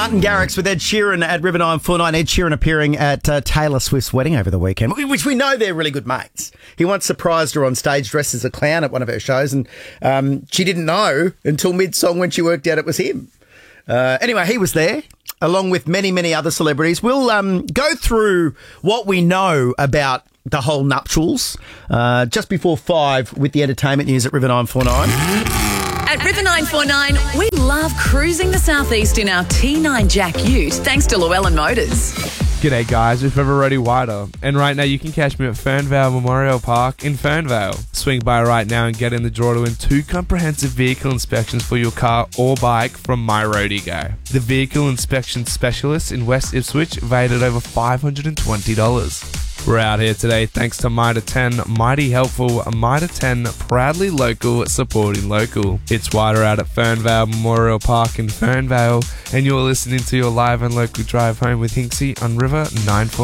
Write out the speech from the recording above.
Martin Garrix with Ed Sheeran at River 949. Ed Sheeran appearing at Taylor Swift's wedding over the weekend, which we know they're really good mates. He once surprised her on stage dressed as a clown at one of her shows, and she didn't know until mid-song when she worked out it was him. Anyway, he was there, along with many, many other celebrities. We'll go through what we know about the whole nuptials just before 5 with the entertainment news at River 949. At River 949, we love cruising the southeast in our T9 Jack Ute, thanks to Llewellyn Motors. G'day guys, it's River Roddy Wider, and right now you can catch me at Fernvale Memorial Park in Fernvale. Swing by right now and get in the draw to win 2 comprehensive vehicle inspections for your car or bike from My Roadie Go. The vehicle inspection specialist in West Ipswich valued at over $520. We're out here today thanks to Mitre 10, mighty helpful, Mitre 10, proudly local, supporting local. It's Wider out at Fernvale Memorial Park in Fernvale, and you're listening to your live and local drive home with Hinksy on River 949.